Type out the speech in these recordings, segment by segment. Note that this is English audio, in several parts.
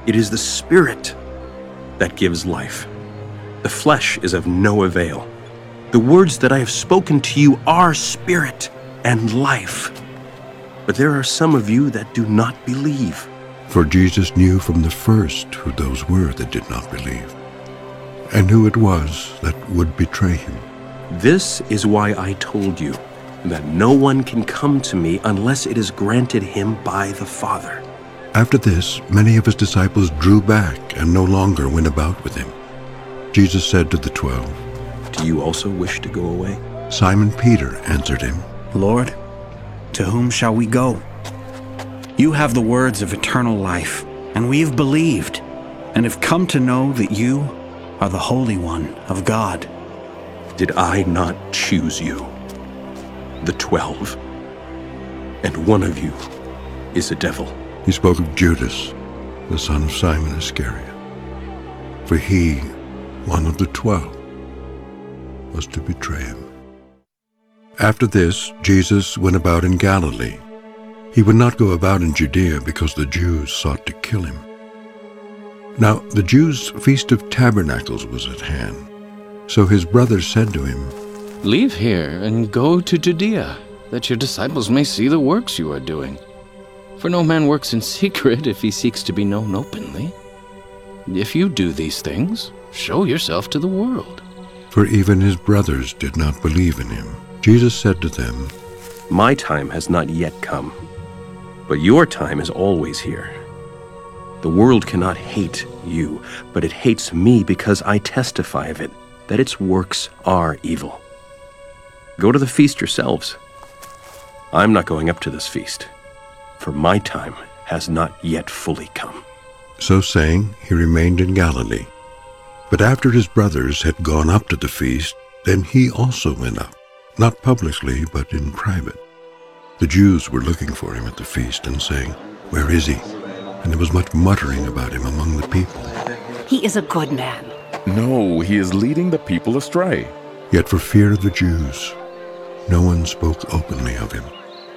It is the Spirit that gives life. The flesh is of no avail. The words that I have spoken to you are spirit and life. But there are some of you that do not believe. For Jesus knew from the first who those were that did not believe, and who it was that would betray him. This is why I told you that no one can come to me unless it is granted him by the Father. After this, many of his disciples drew back and no longer went about with him. Jesus said to the 12, Do you also wish to go away? Simon Peter answered him, Lord, to whom shall we go? You have the words of eternal life, and we have believed, and have come to know that you are the Holy One of God. Did I not choose you, the 12? And one of you is a devil. He spoke of Judas, the son of Simon Iscariot. For he, one of the 12, was to betray him. After this, Jesus went about in Galilee. He would not go about in Judea because the Jews sought to kill him. Now the Jews' Feast of Tabernacles was at hand. So his brothers said to him, Leave here and go to Judea, that your disciples may see the works you are doing. For no man works in secret if he seeks to be known openly. If you do these things, show yourself to the world. For even his brothers did not believe in him. Jesus said to them, My time has not yet come, but your time is always here. The world cannot hate you, but it hates me because I testify of it, that its works are evil. Go to the feast yourselves. I'm not going up to this feast, for my time has not yet fully come. So saying, he remained in Galilee. But after his brothers had gone up to the feast, then he also went up, not publicly, but in private. The Jews were looking for him at the feast and saying, Where is he? And there was much muttering about him among the people. He is a good man. No, he is leading the people astray. Yet for fear of the Jews, no one spoke openly of him.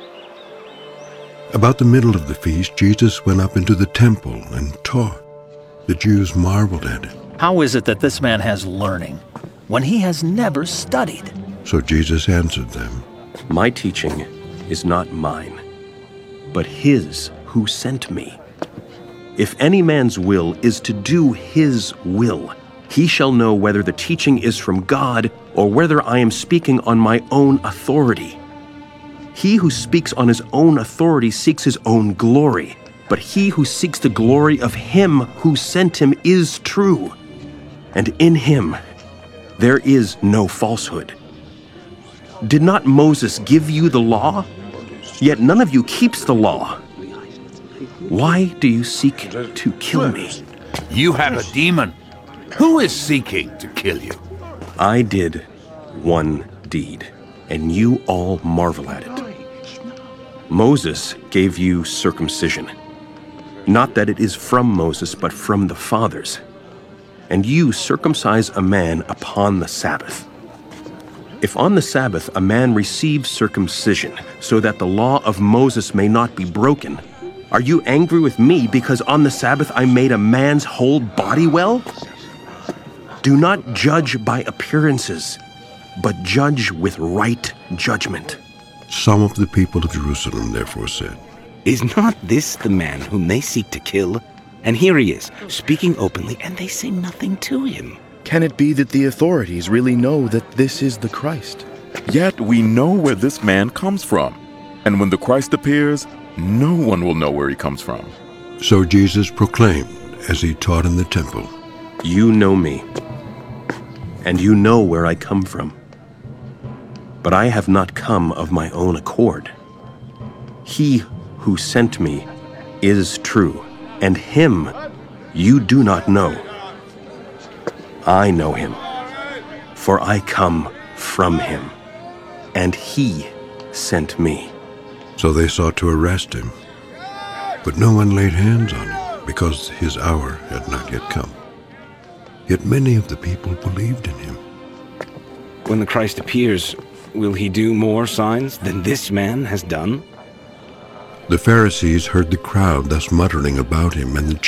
About the middle of the feast, Jesus went up into the temple and taught. The Jews marveled at it. How is it that this man has learning when he has never studied? So Jesus answered them, My teaching is not mine, but his who sent me. If any man's will is to do his will, he shall know whether the teaching is from God or whether I am speaking on my own authority. He who speaks on his own authority seeks his own glory, but he who seeks the glory of him who sent him is true, and in him there is no falsehood. Did not Moses give you the law? Yet none of you keeps the law. Why do you seek to kill me? You have a demon. Who is seeking to kill you? I did one deed, and you all marvel at it. Moses gave you circumcision. Not that it is from Moses, but from the fathers. And you circumcise a man upon the Sabbath. If on the Sabbath a man receives circumcision, so that the law of Moses may not be broken, are you angry with me because on the Sabbath I made a man's whole body well? Do not judge by appearances, but judge with right judgment. Some of the people of Jerusalem therefore said, Is not this the man whom they seek to kill? And here he is, speaking openly, and they say nothing to him. Can it be that the authorities really know that this is the Christ? Yet we know where this man comes from. And when the Christ appears, no one will know where he comes from. So Jesus proclaimed as he taught in the temple, You know me, and you know where I come from. But I have not come of my own accord. He who sent me is true, and him you do not know. I know him, for I come from him, and he sent me. So they sought to arrest him, but no one laid hands on him, because his hour had not yet come. Yet many of the people believed in him. When the Christ appears, will he do more signs than this man has done? The Pharisees heard the crowd thus muttering about him, and the